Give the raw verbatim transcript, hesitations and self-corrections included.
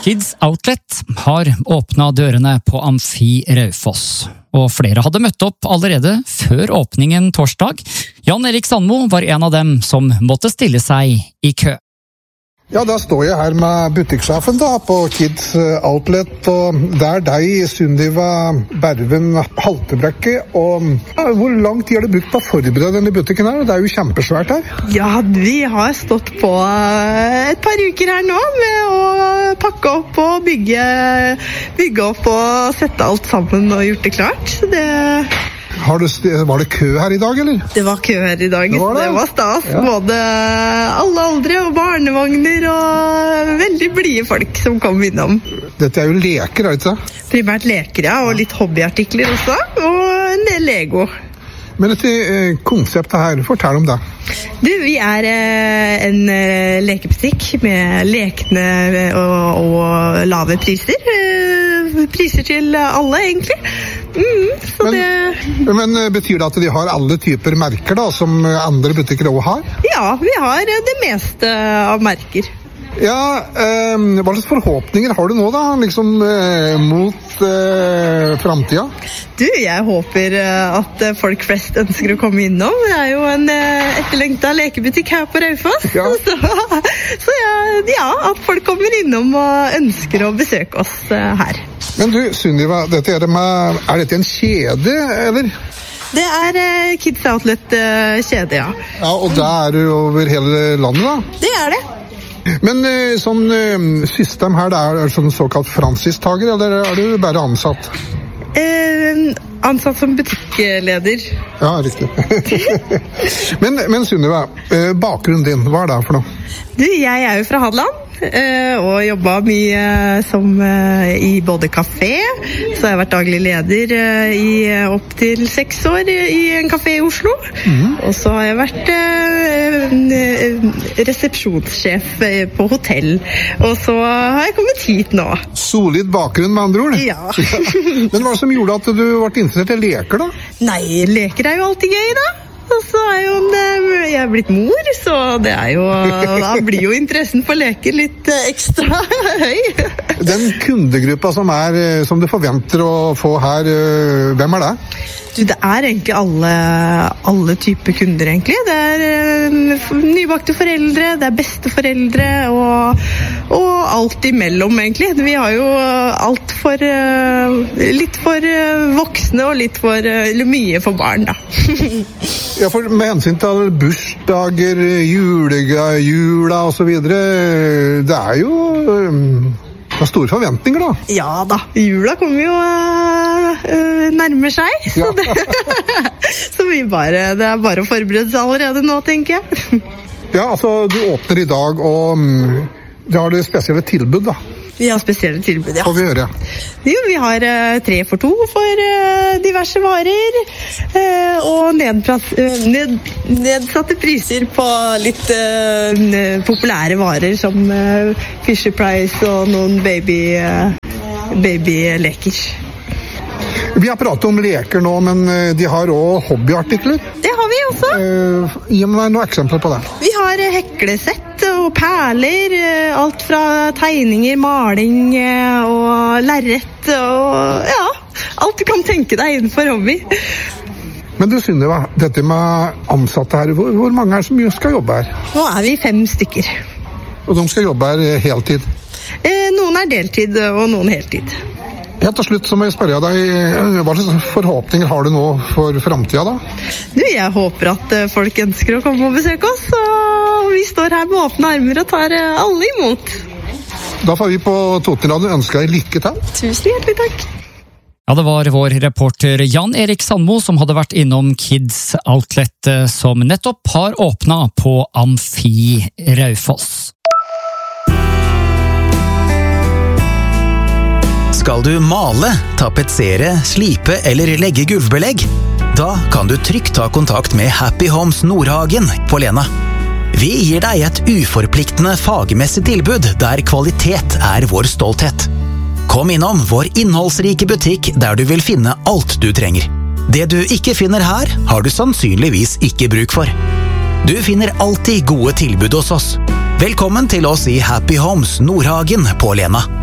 Kids Outlet har åpnet dørene på Amfi Raufoss, og flere hadde møtt opp allerede før åpningen torsdag. Jan Erik Sandmo var en av dem som måtte stille seg i kø. Ja, da står jeg her med butikksjefen da, på Kids Outlet, og det er deg, Sunniva Berven Haltebrekke, og ja, hvor lang tid har du brukt på å forberede denne butikken her? Det er jo kjempesvært her. Ja, vi har stått på et par uker her nå med å pakke opp og bygge, bygge opp og sette alt sammen og gjort det klart. Så det... Har du, var det kø her i dag, eller? Det var kø her i dag, det var, det. Det var stas. Ja. Både alle aldre og barnevogner og veldig blide folk som kom innom. Dette er jo leker, er det ikke? Primært leker, ja, og litt hobbyartikler også, og en del Lego. Men dette eh, konseptet her, fortell om det. Du, vi er eh, en eh, lekebutikk med lekne og, og lave priser. Eh, priser til alle, egentlig. Mm, så men, det... men betyr det at de har alle typer merker da, som andre butikker også har? Ja, vi har det meste av merker. Ja, eh, hva slags forhåpninger har du nå da, liksom eh, mot eh, fremtiden? Du, jeg håper at folk flest ønsker å komme innom. Det er jo en eh, etterlengtet lekebutikk her på Raufoss. Ja. Så, så ja, ja, at folk kommer innom og ønsker å besøke oss eh, her. Men du, Sunniva, dette er, det med, er dette en kjede, eller? Det er eh, Kids Outlet-kjede, ja. Ja, og det er det over hele landet da? Det er det. Men sånn system her, det er sånn såkalt franchistager, eller er du bare ansatt? Eh, ansatt som butikkleder. Ja, riktig. men, men Sunniva, bakgrunnen din, hva er det for noe? Du, jeg er jo fra Hadeland. Og jobbet mye som i både kafé, så har jeg vært daglig leder i opp til seks år i en kafé i Oslo. Mm. Og så har jeg vært resepsjonssjef på hotell, og så har jeg kommet hit nå. Solid bakgrunn med andre ord. Ja. Men hva som gjorde at du ble interessert i leker da? Nei, leker er jo alltid gøy da. Og så er jo jeg er blitt mor, så det er jo, da blir jo interessen for leker litt ekstra høy. Den kundegruppa som, er, som du forventer å få her, hvem er det? Du, det er egentlig alle, alle typer kunder, egentlig. Det er uh, nybakte foreldre, det er besteforeldre, og, og alt imellom, egentlig. Vi har jo alt for, uh, litt for uh, voksne, og litt for, uh, eller mye for barn, da. Ja, for med hensyn til bursdager, julega, jula og så videre, det er jo... Um Det er store forventninger da. Ja da, jula kommer jo øh, nærmer seg, så, det, så vi bare, det er bare å forberede seg allerede nå, tenker jeg. Ja, altså du åpner i dag, og um, det har det spesielle tilbud da. Vi har spesielle tilbud, ja. Hva vil vi gjøre? Jo, vi har uh, tre for to for uh, diverse varer, uh, og nedpras, uh, ned, nedsatte priser på litt uh, populære varer, som uh, Fisher Price og noen baby, uh, babyleker. Vi har pratet om leker nå, men de har også hobbyartikler. Det har vi også. Uh, gi meg noen eksempler på det. Vi har heklesett og perler, alt fra tegninger, maling og lerret, og ja, alt du kan tenke deg innenfor hobby. Men du, Sunniva, dette med ansatte her, hvor, hvor mange er som skal jobbe her? Nå er vi fem stykker. Og de skal jobbe her heltid? Eh, noen er deltid, og noen heltid. Helt til slutt så må jeg spørre deg, hva slags forhåpninger har du nå for fremtiden da? Du, jeg håper at folk ønsker å komme og besøke oss, og vi står her med åpne armer og tar alle imot. Da får vi på Totenradio ønske deg lykke til. Tusen hjertelig takk. Ja, det var vår reporter Jan Erik Sandmo som hadde vært innom Kids Outlet, som nettopp har åpnet på Amfi Raufoss. Skal du male, tapetsere, slipe eller legge gulvbelegg? Da kan du trygt ta kontakt med Happy Homes Nordhagen på Lena. Vi gir deg et uforpliktende fagmessig tilbud der kvalitet er vår stolthet. Kom innom vår innholdsrike butikk der du vil finne alt du trenger. Det du ikke finner her, har du sannsynligvis ikke bruk for. Du finner alltid gode tilbud hos oss. Velkommen til oss i Happy Homes Nordhagen på Lena.